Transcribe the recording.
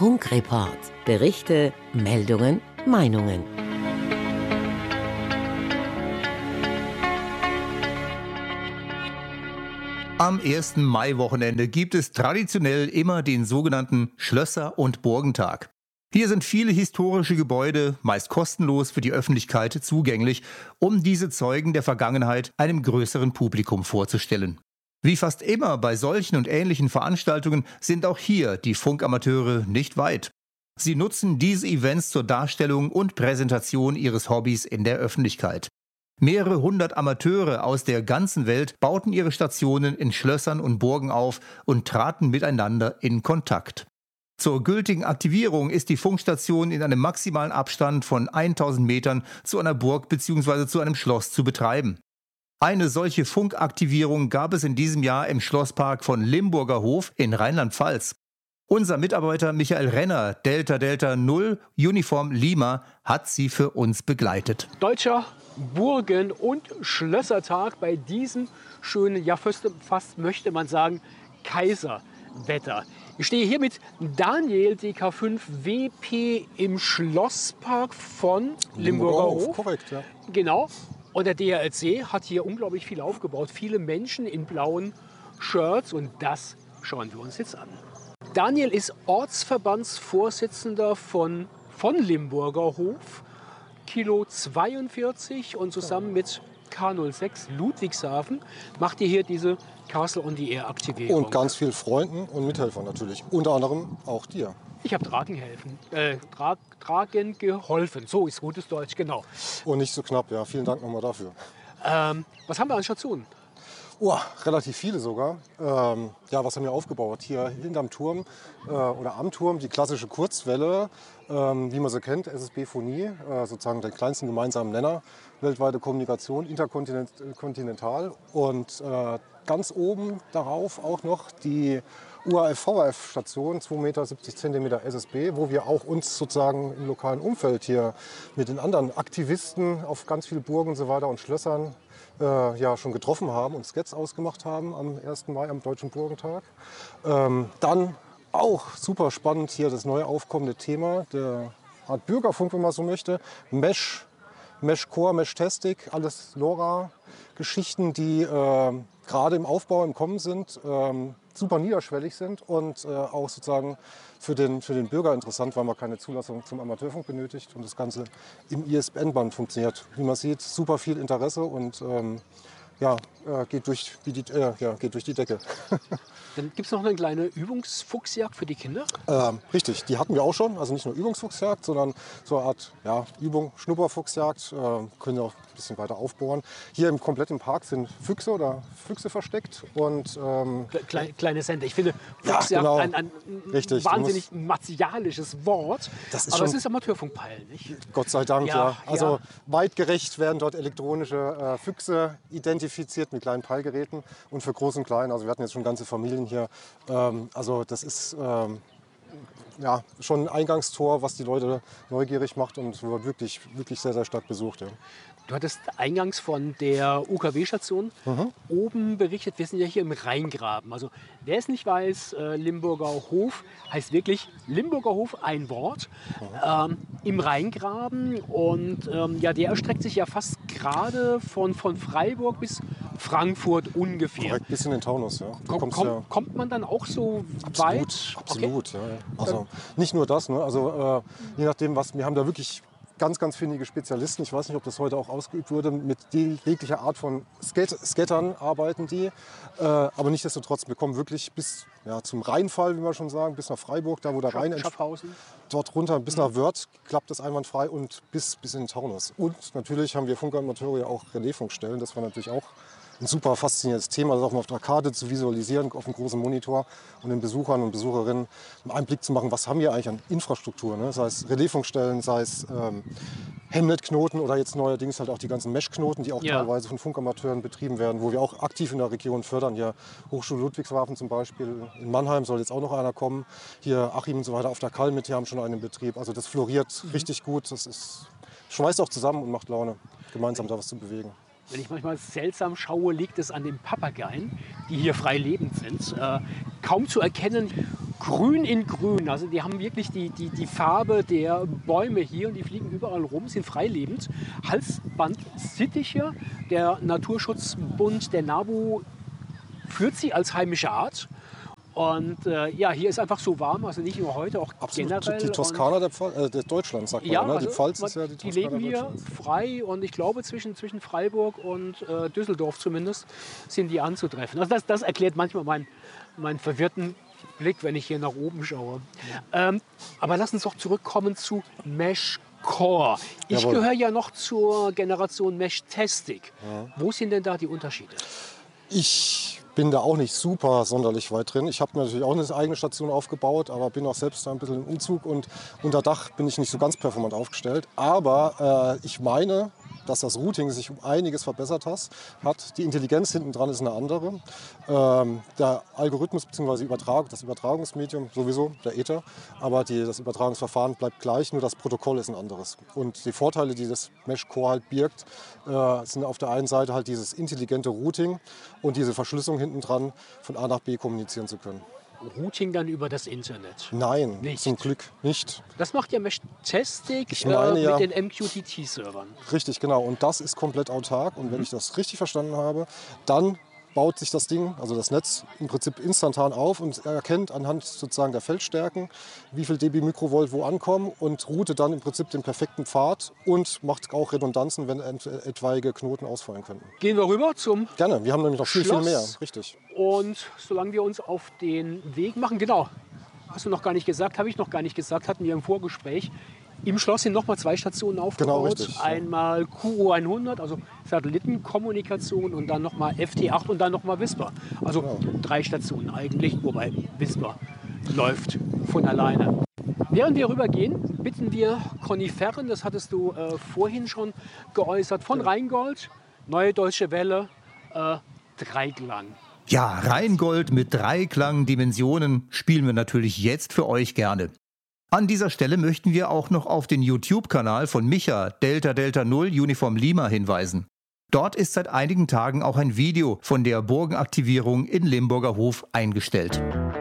Funkreport. Berichte, Meldungen, Meinungen. Am 1. Mai-Wochenende gibt es traditionell immer den sogenannten Schlösser- und Burgentag. Hier sind viele historische Gebäude, meist kostenlos für die Öffentlichkeit zugänglich, um diese Zeugen der Vergangenheit einem größeren Publikum vorzustellen. Wie fast immer bei solchen und ähnlichen Veranstaltungen sind auch hier die Funkamateure nicht weit. Sie nutzen diese Events zur Darstellung und Präsentation ihres Hobbys in der Öffentlichkeit. Mehrere hundert Amateure aus der ganzen Welt bauten ihre Stationen in Schlössern und Burgen auf und traten miteinander in Kontakt. Zur gültigen Aktivierung ist die Funkstation in einem maximalen Abstand von 1000 Metern zu einer Burg bzw. zu einem Schloss zu betreiben. Eine solche Funkaktivierung gab es in diesem Jahr im Schlosspark von Limburger Hof in Rheinland-Pfalz. Unser Mitarbeiter Michael Renner, Delta Delta 0, Uniform Lima, hat sie für uns begleitet. Deutscher Burgen- und Schlössertag bei diesem schönen, ja fast möchte man sagen, Kaiserwetter. Ich stehe hier mit Daniel DK5 WP im Schlosspark von Limburger Hof. Korrekt, ja. Genau. Und der DRLC hat hier unglaublich viel aufgebaut. Viele Menschen in blauen Shirts und das schauen wir uns jetzt an. Daniel ist Ortsverbandsvorsitzender von Limburger Hof, Kilo 42 und zusammen mit K06 Ludwigshafen macht ihr hier diese Castle on the Air Aktivierung. Und ganz viel Freunden und Mithelfern natürlich. Unter anderem auch dir. Ich habe Tragen geholfen. So ist gutes Deutsch, genau. Und nicht so knapp, ja. Vielen Dank nochmal dafür. Was haben wir an Stationen? Oh, relativ viele sogar. Was haben wir aufgebaut? Hier hinterm Turm oder am Turm die klassische Kurzwelle, wie man sie kennt, SSB-Phonie, sozusagen den kleinsten gemeinsamen Nenner, weltweite Kommunikation, interkontinental. Und ganz oben darauf auch noch die UAF-VHF-Station, 2,70 Meter SSB, wo wir auch uns sozusagen im lokalen Umfeld hier mit den anderen Aktivisten auf ganz viele Burgen und so weiter und Schlössern schon getroffen haben und Skets ausgemacht haben am 1. Mai, am Deutschen Burgentag. Dann auch super spannend hier das neu aufkommende Thema, der Art Bürgerfunk, wenn man so möchte. Mesh-Core, Mesh-Testic, alles LoRa-Geschichten, die gerade im Aufbau, im Kommen sind, super niederschwellig sind und auch sozusagen für den Bürger interessant, weil man keine Zulassung zum Amateurfunk benötigt und das Ganze im ISBN-Band funktioniert. Wie man sieht, super viel Interesse und geht durch die Decke. Dann gibt es noch eine kleine Übungsfuchsjagd für die Kinder? Richtig, die hatten wir auch schon. Also nicht nur Übungsfuchsjagd, sondern so eine Art Schnupperfuchsjagd. Können wir auch ein bisschen weiter aufbohren. Hier im kompletten Park sind Füchse versteckt. Und, kleine Sender. Ich finde Fuchsjagd ein richtig, wahnsinnig martialisches Wort. Aber es ist Amateurfunkpeil, nicht? Gott sei Dank, ja. Also ja. Weitgerecht werden dort elektronische Füchse identifiziert mit kleinen Peilgeräten und für Groß und Klein. Also wir hatten jetzt schon ganze Familien hier. Also das ist schon ein Eingangstor, was die Leute neugierig macht und wird wirklich, wirklich sehr, sehr stark besucht. Ja. Du hattest eingangs von der UKW-Station oben berichtet. Wir sind ja hier im Rheingraben. Also wer es nicht weiß, Limburger Hof heißt wirklich Limburger Hof, ein Wort, im Rheingraben. Und der erstreckt sich ja fast gerade von Freiburg bis Frankfurt ungefähr. Korrekt, bis in den Taunus. Ja. Kommt man dann auch so weit? Absolut, okay. Ja. Also nicht nur das, ne? Also je nachdem, wir haben da wirklich ganz, ganz findige Spezialisten. Ich weiß nicht, ob das heute auch ausgeübt wurde. Mit jeglicher Art von Scattern arbeiten die. Aber nichtsdestotrotz, wir kommen wirklich bis zum Rheinfall, wie wir schon sagen, bis nach Freiburg, da wo der Rhein Schaffhausen. Dort runter bis nach Wörth klappt das einwandfrei und bis in den Taunus. Und natürlich haben wir Funkamateure ja auch Relaisfunkstellen. Das war natürlich auch ein super faszinierendes Thema, das auch mal auf der Karte zu visualisieren, auf einem großen Monitor und den Besuchern und Besucherinnen einen Einblick zu machen, was haben wir eigentlich an Infrastruktur, ne? Sei es Relaisfunkstellen, sei es Hemnet-Knoten oder jetzt neuerdings halt auch die ganzen Mesh-Knoten, die auch teilweise von Funkamateuren betrieben werden, wo wir auch aktiv in der Region fördern. Hier Hochschule Ludwigshafen zum Beispiel, in Mannheim soll jetzt auch noch einer kommen. Hier Achim und so weiter auf der Kalm die haben schon einen Betrieb. Also das floriert richtig gut, schweißt auch zusammen und macht Laune, gemeinsam da was zu bewegen. Wenn ich manchmal seltsam schaue, liegt es an den Papageien, die hier frei lebend sind. Kaum zu erkennen. grün in grün. Also die haben wirklich die Farbe der Bäume hier und die fliegen überall rum, sind freilebend. Halsbandsittiche, der Naturschutzbund der NABU führt sie als heimische Art. Und hier ist einfach so warm, also nicht nur heute, auch Absolut. generell. Die Toskana des Deutschlands, sagt man. Ja, Ne? also die Pfalz ist ja die die Toskana leben hier Deutschlands. frei und ich glaube zwischen Freiburg und Düsseldorf zumindest sind die anzutreffen. Also das erklärt manchmal meinen verwirrten Blick, wenn ich hier nach oben schaue. Aber lass uns doch zurückkommen zu Meshcore. Ich Jawohl. gehöre ja noch zur Generation Mesh-Testic. Wo sind denn da die Unterschiede? Ich bin da auch nicht super sonderlich weit drin. Ich habe mir natürlich auch eine eigene Station aufgebaut, aber bin auch selbst da ein bisschen im Umzug und unter Dach bin ich nicht so ganz performant aufgestellt. Aber ich meine, dass das Routing sich um einiges verbessert hat. Die Intelligenz hinten dran ist eine andere. Der Algorithmus bzw. das Übertragungsmedium sowieso, der Ether, aber das Übertragungsverfahren bleibt gleich, nur das Protokoll ist ein anderes. Und die Vorteile, die das Meshcore halt birgt, sind auf der einen Seite halt dieses intelligente Routing und diese Verschlüsselung hinten dran, von A nach B kommunizieren zu können. Routing dann über das Internet? Nein, Nicht. zum Glück nicht. Das macht ja Mesh-Testic Ich meine ja- mit den MQTT-Servern. Richtig, genau. Und das ist komplett autark. Und wenn ich das richtig verstanden habe, dann baut sich das Ding, also das Netz, im Prinzip instantan auf und erkennt anhand sozusagen der Feldstärken, wie viel dB Mikrovolt wo ankommen und routet dann im Prinzip den perfekten Pfad und macht auch Redundanzen, wenn etwaige Knoten ausfallen könnten. Gehen wir rüber zum Gerne, wir haben nämlich noch viel Schloss. mehr. Richtig. Und solange wir uns auf den Weg machen, genau, hast du noch gar nicht gesagt, habe ich noch gar nicht gesagt, hatten wir im Vorgespräch. Im Schloss sind nochmal 2 Stationen aufgebaut. richtig, ja. Einmal QO100, also Satellitenkommunikation und dann nochmal FT8 und dann nochmal Whisper. Also 3 Stationen eigentlich, wobei Whisper läuft von alleine. Während wir rübergehen, bitten wir Koniferen, das hattest du vorhin schon geäußert, von Rheingold, Neue Deutsche Welle, Dreiklang. Ja, Rheingold mit Dreiklang-Dimensionen spielen wir natürlich jetzt für euch gerne. An dieser Stelle möchten wir auch noch auf den YouTube-Kanal von Micha Delta Delta 0 Uniform Lima hinweisen. Dort ist seit einigen Tagen auch ein Video von der Burgenaktivierung in Limburger Hof eingestellt.